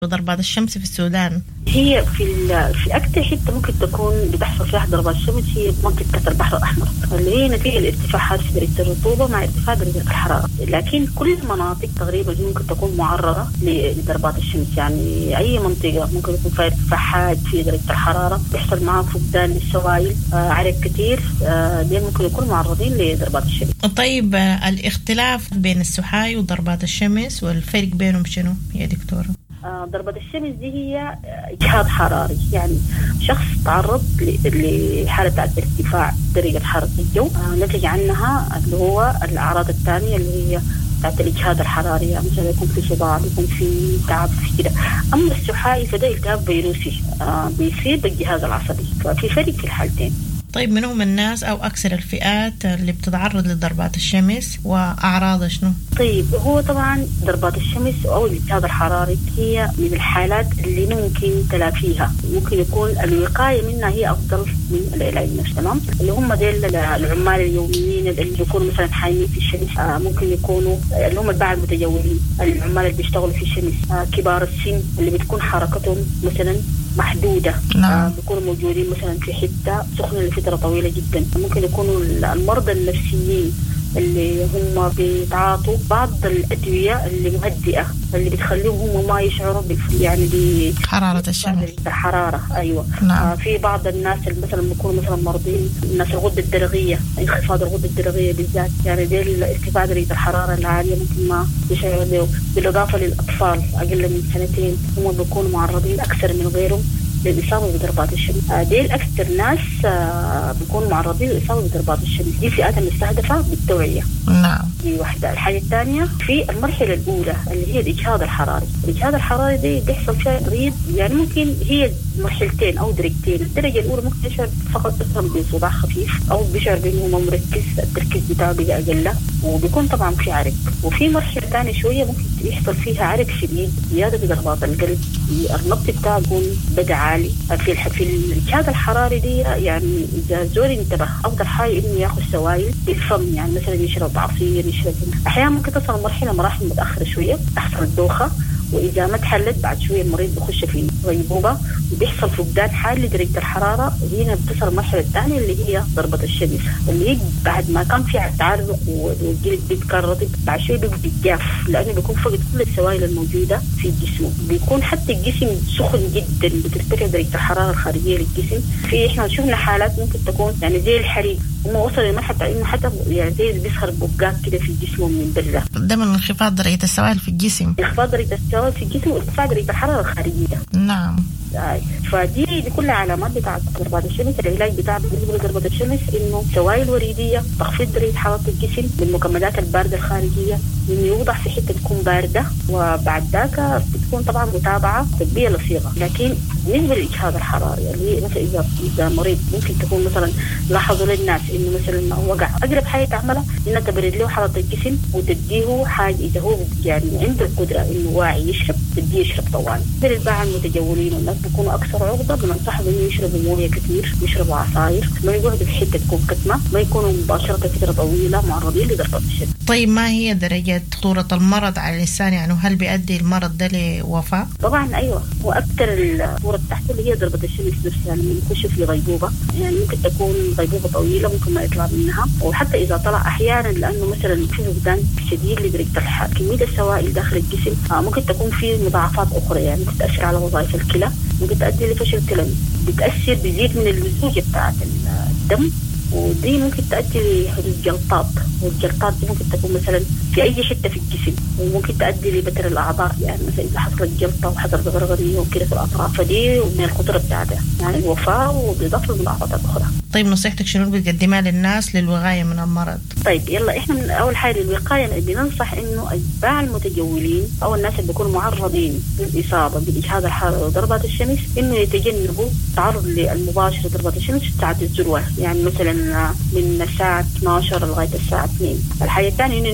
وضربات الشمس في السودان؟ هي في أكثر حتة ممكن تكون بتحصل فيها ضربات الشمس هي منطقة البحر الأحمر، اللي هي نتيجة لارتفاع في درجة الرطوبة مع ارتفاع درجة الحرارة. لكن كل المناطق تقريبا ممكن تكون معرضة لضربات الشمس، يعني أي منطقة ممكن يكون فيها ارتفاع حاد في درجة الحرارة بيحصل معها فقدان للسوائل، عرق كتير، دي ممكن يكونوا معرضين لضربات الشمس. طيب الاختلاف بين السحاي وضربات الشمس والفرق بينهم شنو يا دكتورة؟ ضربة الشمس دي هي إجهاض حراري، يعني شخص تعرض لحالة ارتفاع درجة حرارة الجو، نتج عنها اللي هو الأعراض الثانية اللي هي بتاعت الإجهاض الحراري، يعني مثلا يكون في صداع، يكون في تعب في كده. أما السحائي فده التهاب فيروسي بيصير بالجهاز العصبي، ففي فرق في الحالتين. طيب من هم الناس أو أكثر الفئات اللي بتتعرض لضربات الشمس وأعراضها شنو؟ طيب هو طبعا ضربات الشمس أو الإجهاض الحراري هي من الحالات اللي ممكن تلافيها، ممكن يكون الوقاية منها هي أفضل من العلاج نفسه، تمام؟ اللي هم ديل العمال اليوميين اللي يكونوا مثلا حايين في الشمس، ممكن يكونوا اللي هم البعض المتجولين، العمال اللي بيشتغلوا في الشمس، كبار السن اللي بتكون حركتهم مثلا محدودة، بيكونوا موجودين مثلا في حتة سخنة لفترة طويلة جدا، ممكن يكونوا المرضى النفسيين اللي هم بيتعاطوا بعض الأدوية اللي مهدئة اللي بتخليهم هم ما يشعروا يعني بحرارة الشمس. حرارة أيوة. في بعض الناس اللي مثلا بيكونوا مثلا مرضين، الناس الغدة الدرقية، انخفاض الغدة الدرقية بالذات، يعني دي ارتفاع درجة الحرارة العالية ممكن ما يشعروا له. بالإضافة للأطفال أقل من 2 هم بيكونوا معرضين أكثر من غيرهم للإصابة بضربات الشمس. دي الأكثر ناس بيكونوا معرضين للإصابة بضربات الشمس، دي فئات المستهدفة بالتوعية. نعم. دي واحدة. الحاجة الثانية في المرحلة الأولى اللي هي الإجهاض الحراري. الإجهاض الحراري دي بيحصل فيها تغيير، يعني ممكن هي مرحلتين أو درجتين. الدرجة الأولى ممكن يشعر فقط بصداع خفيف أو بيشعر بأنه هو مركز، التركيز بتاعه بيبقى أقل، وبيكون طبعا في عرق. وفي مرحلة ثانية شوية ممكن يحصل فيها عرق شديد، زيادة بضربات القلب، النبض بتاعه يكون بدأ عالي. في الإجهاض الحراري دي يعني إذا زول انتبه أفضل حاجة إنه يأخذ سوائل بالفم، يعني مثلا يشرب عصير، يشرب. أحيانا ممكن تصل مراحل متأخرة شوية، تحصل الدوخة، وإذا ما تحلت بعد شوية المريض بيخش في غيبوبة وبيحصل فقدان حاد لدرجة الحرارة. هنا بتصل المرحلة الثانية اللي هي ضربة الشمس، اللي هي بعد ما كان في تعرق والجلد بيتكرر بعد شوية بيتجاف، لأنه بيكون فقد كل السوائل الموجودة في الجسم، بيكون حتى الجسم سخن جدا، بترتفع درجة الحرارة الخارجية للجسم. إحنا شفنا حالات ممكن تكون يعني زي الحريق، هم وصلوا لمرحلة إنه حتى يعني زي بيسخر بقاق كده في جسمهم من برا. ده من انخفاض درجة السوائل في الجسم، انخفاض درجة السوائل في الجسم وارتفاع درجة الحرارة الخارجية. نعم. فدي كلها علامات بتاعت ضربات الشمس. العلاج بتاع بالنسبة لضربات الشمس إنه سوائل وريدية، تخفيض درجة حرارة الجسم بالمكملات الباردة الخارجية، إنه يوضع في حتة تكون باردة، وبعد ذاك بتكون طبعا متابعة طبية لصيغة. لكن بالنسبة للإجهاض الحراري اللي هي مثلا إذا مريض ممكن تكون مثلا لاحظوا للناس إنه مثلا وقع، أقرب حاجة تعملها إنها تبرد له حرارة الجسم وتديه حاجة إذا هو يعني عنده القدرة إنه واعي يشرب، تديه يشرب طوال. للباعة المتجولين والناس بيكونوا أكثر عرضة، بننصحهم إنه يشربوا موية كثير، يشربوا عصاير، ما يقعدوا في حتة تكون كتمة، ما يكونوا مباشرة فترة طويلة معرضين لضربات الشمس. طيب ما هي درجة خطورة المرض على الإنسان؟ يعني هل بيؤدي المرض ده لوفاة؟ طبعا أيوة، وأكثر الخطورة تحته اللي هي ضربة الشمس نفسها، يعني يخش في غيبوبة، يعني ممكن تكون غيبوبة طويلة ممكن ما يطلع منها، وحتى إذا طلع أحيانا لأنه مثلا في فقدان شديد لدرجة الحرارة، كمية السوائل داخل الجسم ممكن تكون في مضاعفات أخرى، يعني ممكن تأثر على وظائف الكلى، ممكن تؤدي لفشل كلوي، بتأثر بزيد من اللزوجة بتاعت الدم، ودي ممكن تؤدي لحدوث جلطات، والجلطات دي ممكن تكون مثلا في أي حتة في الجسم، وممكن تؤدي لبتر الأعضاء، يعني مثلا إذا حصلت جلطة وحصلت غرغرية وكده في الأطراف، فدي من الخطورة بتاعتها يعني الوفاة وبإضافة لمضاعفات أخرى. طيب نصيحتك شنو بتقدمها للناس للوقاية من المرض؟ طيب يلا إحنا من أول حاجة للوقاية بننصح إنه الباع المتجولين أو الناس اللي بيكونوا معرضين للإصابة بالإجهاض الحراري وضربات الشمس إنه يتجنبوا التعرض للمباشر لضربات الشمس في ساعة الذروة، يعني مثلا من الساعة 12 لغاية الساعة 2. الحاجة الثانية إنه نشربوا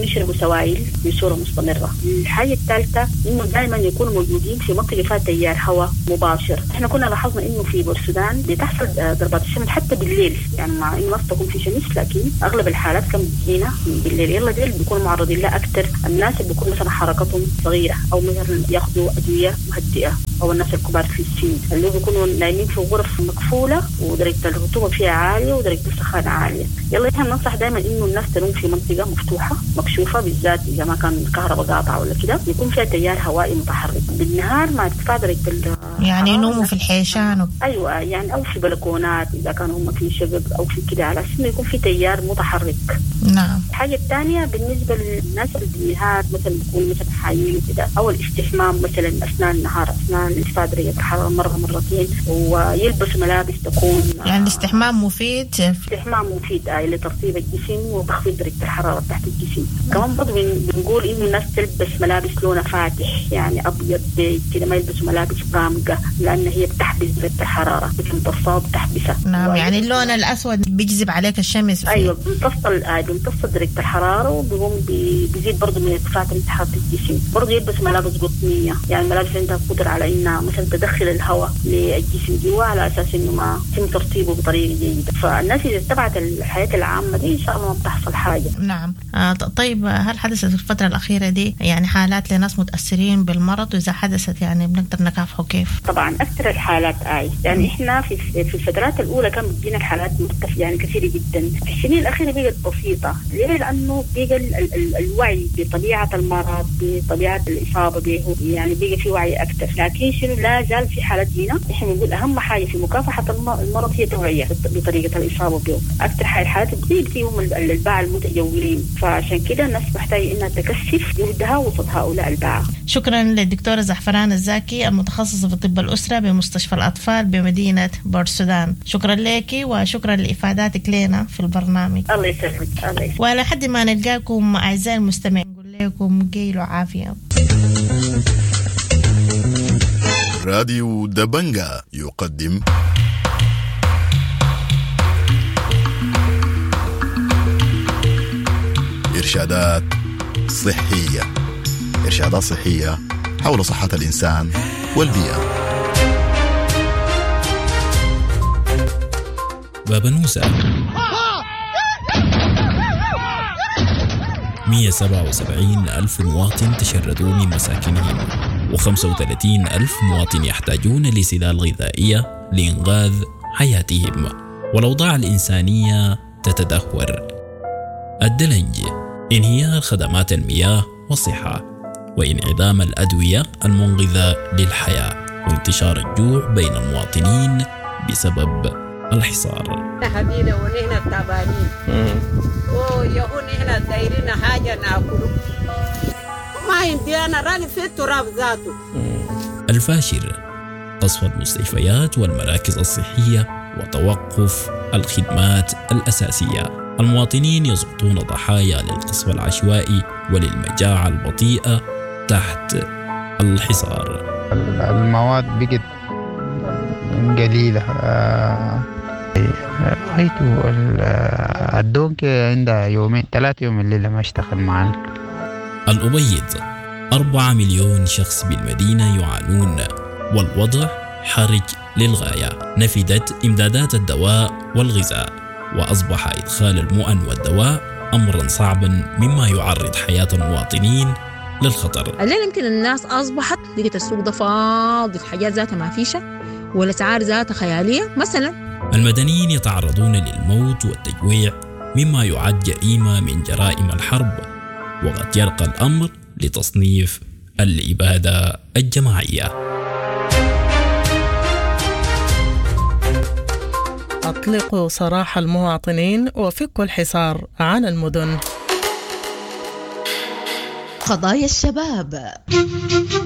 سوائل بصورة مستمرة. الحاجة الثالثة إنه دائما يكونوا موجودين في منطقة فيها تيار هواء مباشر. إحنا كنا لاحظنا إنه في بورسودان بتحصل ضربات الشمس حتى بالليل، يعني مع إنه ما تكون في شمس لكن أغلب الحالات كم بتجينا بالليل. يلا ديل بيكونوا معرضين لها أكثر الناس اللي بيكون مثلا حركتهم صغيرة أو مثلا ياخذوا أدوية مهدئة، أو الناس الكبار في السن اللي بيكونوا نايمين في غرف مقفولة ودرجة الرطوبة فيها عالية ودرجة السخانة عالية. يلا إحنا ننصح دائما إنه الناس تنوم في منطقة مفتوحة مكشوفة، بالذات إذا ما كان الكهرباء قاطعة ولا كده، يكون فيها تيار هوائي متحرك. بالنهار مع ارتفاع درجة يعني ينوموا في الحيشان أيوة، يعني أو في بلكونات إذا كانوا هم في شقق أو في كده، على أساس إنه يكون في تيار متحرك. نعم. الحاجة الثانية بالنسبة للناس اللي بالنهار مثلا بيكون مثلا حايين وكده، أو الاستحمام مثلا أثناء النهار أثناء ارتفاع درجة الحرارة مرة مرتين، ويلبسوا ملابس تكون يعني الاستحمام مفيد. الاستحمام مفيد لترطيب الجسم وتخفيض درجة الحرارة تحت الجسم. كمان برضه بنقول إنه الناس تلبس ملابس لونها فاتح، يعني أبيض كده، ما يلبسوا ملابس غامقة لأن هي بتحبس درجة الحرارة، بتمتصها وبتحبسها. نعم، يعني اللون الأسود بيجذب عليك الشمس. أيوة، بيمتص درجة الحرارة وبيقوم بيزيد برضه من ارتفاع حرارة الجسم. برضه يلبس ملابس قطنية، يعني ملابس عندها قدرة على إنها مثلا تدخل الهواء للجسم جوا على أساس إنه ما يتم ترطيبه بطريقة جيدة. فالناس إذا اتبعت الحياة العامة دي إن شاء الله ما بتحصل حاجة. نعم. طيب، هل حدثت في الفترة الأخيرة دي يعني حالات لناس متأثرين بالمرض؟ وإذا حدثت يعني بنقدر نكافحه كيف؟ طبعا أكثر الحالات يعني إحنا في الفترات الأولى كان بتجينا الحالات يعني كثيرة جدا. في السنين الأخيرة بقت بسيطة. ليه؟ لأنه بقى الوعي بطبيعة المرض، بطبيعة الإصابة به، يعني بقى في وعي أكثر. لكن شنو لا زال في حالات جينا. إحنا بنقول أهم حاجة في مكافحة المرض هي توعية بطريقة الإصابة به. أكثر الحالات بتيجي الباعة المتجولين، فعشان كده الناس محتاجة إنها تكثف جهدها وسط هؤلاء الباعة. شكرا للدكتورة زعفران الزاكي المتخصصة في طب الأسرة بمستشفى الأطفال بمدينة بورسودان. شكرا لك وشكرا لإفاداتك لنا في البرنامج. الله يسلمك. الله يسلمك. ولحد ما نلقاكم أعزائي المستمعين نقول لكم قيلوا عافية. راديو دبنجا يقدم إرشادات صحية. إرشادات صحية حول صحة الإنسان والبيئة. بابا نوسة 177,000 مواطن تشردوا من مساكنهم، و35,000 مواطن يحتاجون لسلال غذائية لإنقاذ حياتهم، والأوضاع الإنسانية تتدهور. الدلنج، انهيار خدمات المياه والصحة، وانعدام الأدوية المنقذة للحياة، وانتشار الجوع بين المواطنين بسبب الحصار. هدينا ونحن تعبانين ويهون هنا دايرين حاجة ناكله ما عندي أنا راني في التراب ذاته. الفاشر، قصف المستشفيات والمراكز الصحية وتوقف الخدمات الأساسية. المواطنين يسقطون ضحايا للقصف العشوائي وللمجاعة البطيئة تحت الحصار. المواد بقت قليلة. رأيته الدونك عندها 2-3 يوم الليلة ما اشتغل معنا. الأبيض، 4 مليون شخص بالمدينة يعانون، والوضع حرج للغاية. نفدت إمدادات الدواء والغذاء، وأصبح إدخال المؤن والدواء أمرا صعبا مما يعرض حياة المواطنين للخطر. الليل يمكن الناس أصبحت لقيت السوق ده فاضي، الحاجات ذاتها ما فيشة والأسعار ذاتها خيالية. مثلا المدنيين يتعرضون للموت والتجويع مما يعد جريمة من جرائم الحرب، وقد يرقى الأمر لتصنيف الإبادة الجماعية. أطلقوا سراح المواطنين وفكوا الحصار عن المدن. قضايا الشباب.